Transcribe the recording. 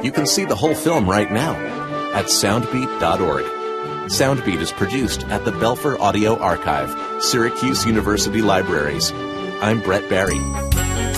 You can see the whole film right now at soundbeat.org. Soundbeat is produced at the Belfer Audio Archive, Syracuse University Libraries. I'm Brett Barry.